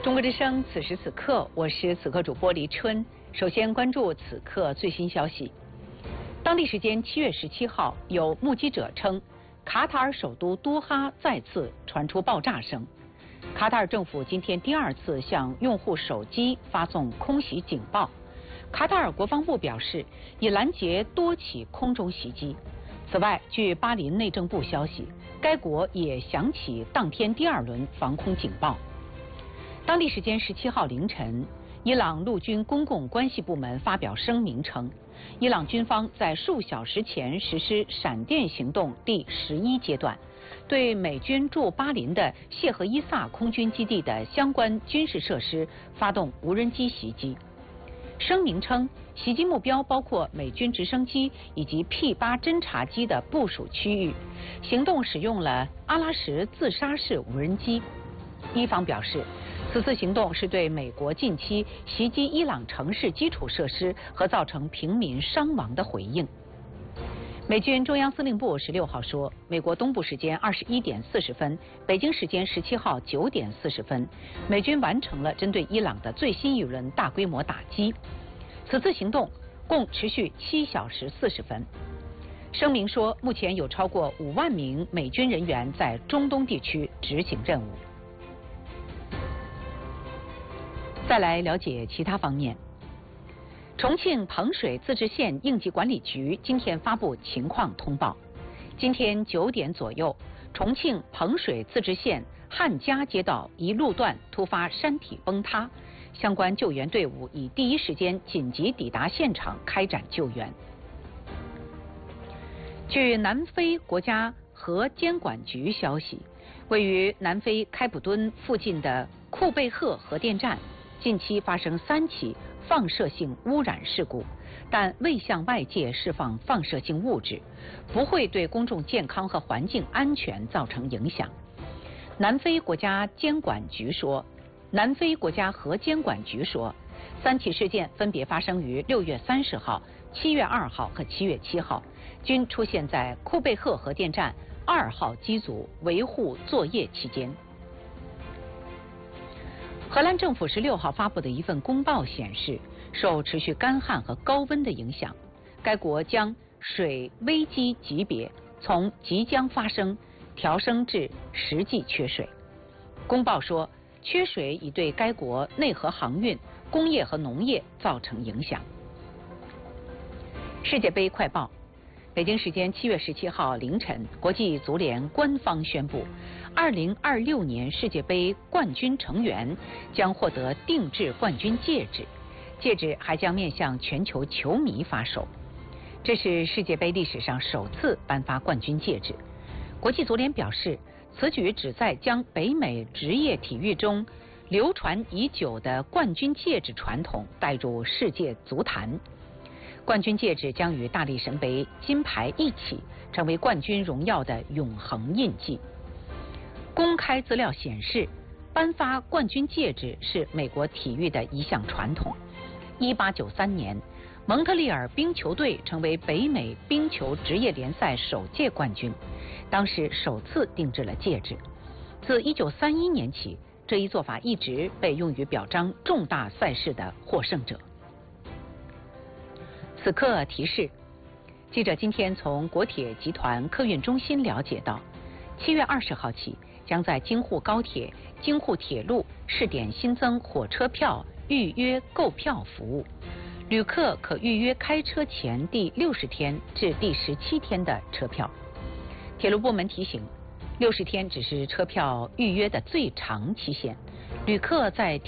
中国之声，此时此刻，我是此刻主播黎春。首先关注此刻最新消息。当地时间7月17号，有目击者称，卡塔尔首都多哈再次传出爆炸声。卡塔尔政府今天第二次向用户手机发送空袭警报。卡塔尔国防部表示，已拦截多起空中袭击。此外，据巴林内政部消息，该国也响起当天第二轮防空警报。当地时间17号凌晨，伊朗陆军公共关系部门发表声明称，伊朗军方在数小时前实施闪电行动第11阶段，对美军驻巴林的谢赫伊萨空军基地的相关军事设施发动无人机袭击。声明称，袭击目标包括美军直升机以及 P-8侦察机的部署区域，行动使用了阿拉什自杀式无人机。伊方表示，此次行动是对美国近期袭击伊朗城市基础设施和造成平民伤亡的回应。美军中央司令部16号说，美国东部时间21点40分，北京时间17号9点40分，美军完成了针对伊朗的最新一轮大规模打击。此次行动共持续7小时40分。声明说，目前有超过5万名美军人员在中东地区执行任务。再来了解其他方面。重庆彭水自治县应急管理局今天发布情况通报，今天9点左右，重庆彭水自治县汉家街道一路段突发山体崩塌，相关救援队伍已第一时间紧急抵达现场开展救援。据南非国家核监管局消息，位于南非开普敦附近的库贝赫核电站近期发生3起放射性污染事故，但未向外界释放放射性物质，不会对公众健康和环境安全造成影响。南非国家监管局说，南非国家核监管局说，3起事件分别发生于6月30号、7月2号和7月7号，均出现在库贝赫核电站2号机组维护作业期间。荷兰政府16号发布的一份公报显示，受持续干旱和高温的影响，该国将水危机级别从即将发生调升至实际缺水。公报说，缺水已对该国内河航运、工业和农业造成影响。世界杯快报。北京时间7月17号凌晨，国际足联官方宣布，2026年世界杯冠军成员将获得定制冠军戒指，戒指还将面向全球球迷发售。这是世界杯历史上首次颁发冠军戒指。国际足联表示，此举旨在将北美职业体育中流传已久的冠军戒指传统带入世界足坛。冠军戒指将与大力神杯金牌一起，成为冠军荣耀的永恒印记。公开资料显示，颁发冠军戒指是美国体育的一项传统。1893年，蒙特利尔冰球队成为北美冰球职业联赛首届冠军，当时首次定制了戒指。自1931年起，这一做法一直被用于表彰重大赛事的获胜者。此刻提示，记者今天从国铁集团客运中心了解到，7月20号起将在京沪高铁、京沪铁路试点新增火车票预约购票服务，旅客可预约开车前第60天至第17天的车票。铁路部门提醒，60天只是车票预约的最长期限，旅客在